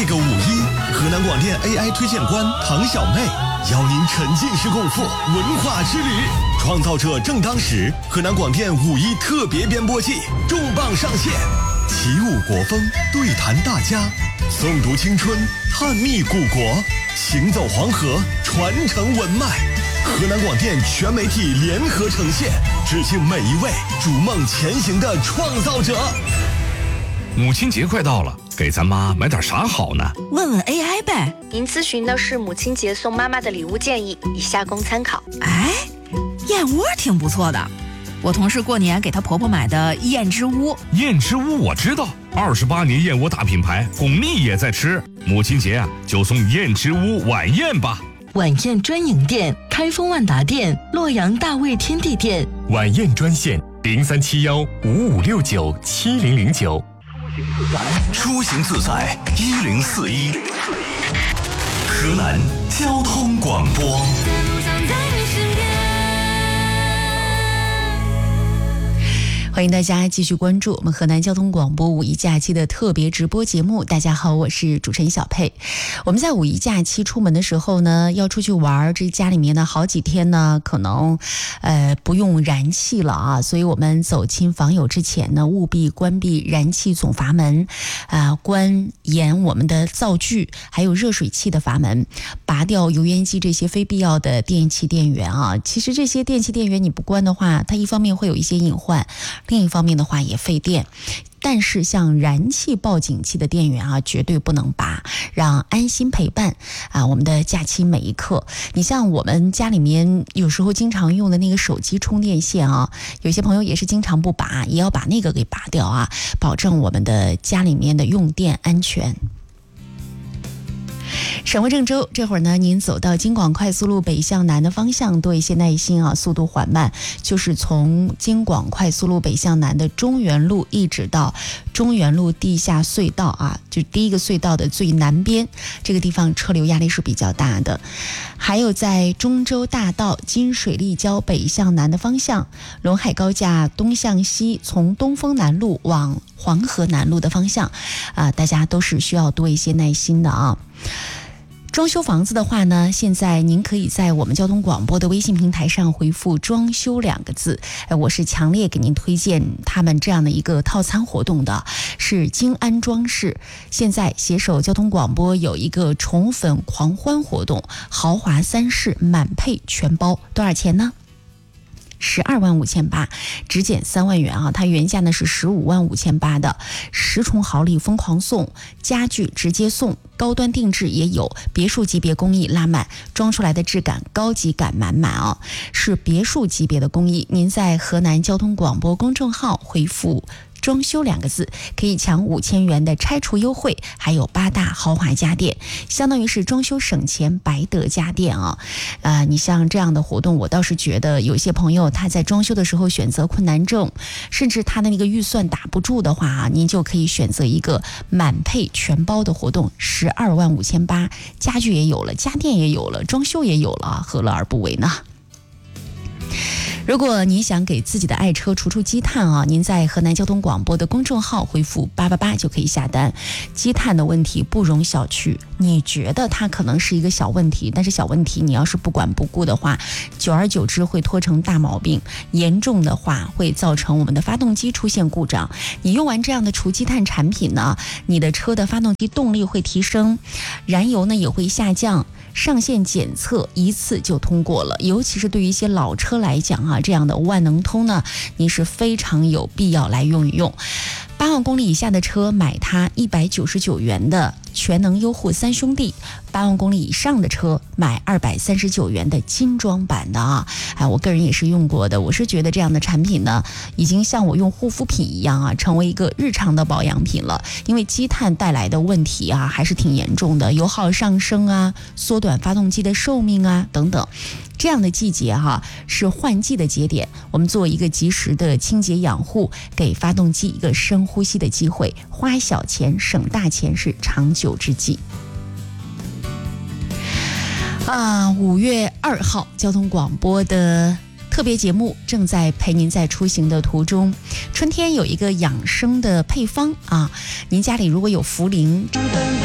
个五一，河南广电 AI 推荐官唐小妹邀您沉浸式共赴文化之旅。创造者正当时，河南广电五一特别编播季重磅上线，起舞国风，对谈大家，诵读青春，探秘古国，行走黄河，传承文脉。河南广电全媒体联合呈现，致敬每一位逐梦前行的创造者。 母亲节快到了，给咱妈买点啥好呢？ 问问 AI 呗。 您咨询的是母亲节送妈妈的礼物建议，以下供参考。 哎，燕窝挺不错的，我同事过年给她婆婆买的燕之屋。 燕之屋我知道，28年燕窝大品牌，巩俐也在吃。母亲节啊，就送燕之屋晚宴吧。 晚宴专营店：开封万达店、洛阳大卫天地店。 晚宴专线037155697009。 出行自在1041，河南交通广播。 欢迎大家继续关注我们河南交通广播五一假期的特别直播节目。大家好，我是主持人小佩。我们在五一假期出门的时候呢，要出去玩，这家里面呢好几天呢可能不用燃气了啊，所以我们走亲访友之前呢，务必关闭燃气总阀门，关严我们的灶具还有热水器的阀门，拔掉油烟机这些非必要的电器电源啊。其实这些电器电源你不关的话，它一方面会有一些隐患，另一方面的话也费电。但是像燃气报警器的电源啊，绝对不能拔，让安心陪伴我们的假期每一刻。你像我们家里面有时候经常用的那个手机充电线啊，有些朋友也是经常不拔，也要把那个给拔掉啊，保证我们的家里面的用电安全。省会郑州，这会儿呢，您走到京广快速路北向南的方向，多一些耐心啊，速度缓慢。就是从京广快速路北向南的中原路一直到中原路地下隧道啊，就第一个隧道的最南边，这个地方车流压力是比较大的。还有在中州大道金水立交北向南的方向，陇海高架东向西，从东风南路往黄河南路的方向大家都是需要多一些耐心的啊。装修房子的话呢，现在您可以在我们交通广播的微信平台上回复装修2个字，我是强烈给您推荐他们这样的一个套餐活动的，是京安装饰现在携手交通广播有一个宠粉狂欢活动，豪华3室满配全包，多少钱呢？125800，只减3万元啊！它原价呢是155800的，10重好礼疯狂送，家具直接送，高端定制也有，别墅级别工艺拉满，装出来的质感高级感满满啊！是别墅级别的工艺，您在河南交通广播公众号回复装修2个字，可以抢5000元的拆除优惠，还有8大豪华家电，相当于是装修省钱白得家电啊！你像这样的活动，我倒是觉得有些朋友他在装修的时候选择困难症，甚至他的那个预算打不住的话您就可以选择一个满配全包的活动，125800，家具也有了，家电也有了，装修也有了，何乐而不为呢？如果您想给自己的爱车除除积碳啊，您在河南交通广播的公众号回复888就可以下单。积碳的问题不容小觑，你觉得它可能是一个小问题，但是小问题你要是不管不顾的话，久而久之会拖成大毛病，严重的话会造成我们的发动机出现故障。你用完这样的除积碳产品呢，你的车的发动机动力会提升，燃油呢也会下降，上线检测一次就通过了。尤其是对于一些老车来讲啊，这样的万能通呢，你是非常有必要来用一用。8万公里以下的车买它199元的全能优护3兄弟，8万公里以上的车买239元的精装版的啊！我个人也是用过的，我是觉得这样的产品呢，已经像我用护肤品一样啊，成为一个日常的保养品了。因为积碳带来的问题啊，还是挺严重的，油耗上升啊，缩短发动机的寿命啊等等。这样的季节是换季的节点，我们做一个及时的清洁养护，给发动机一个深呼吸的机会，花小钱省大钱是长久之计。5月2号交通广播的特别节目正在陪您在出行的途中。春天有一个养生的配方啊，您家里如果有茯苓